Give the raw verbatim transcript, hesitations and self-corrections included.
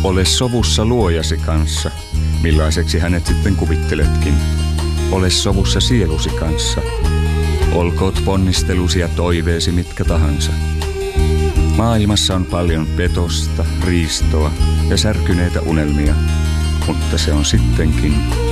Ole sovussa luojasi kanssa, millaiseksi hänet sitten kuvitteletkin. Ole sovussa sielusi kanssa. Olkoot ponnistelusi ja toiveesi mitkä tahansa. Maailmassa on paljon petosta, riistoa ja särkyneitä unelmia, mutta se on sittenkin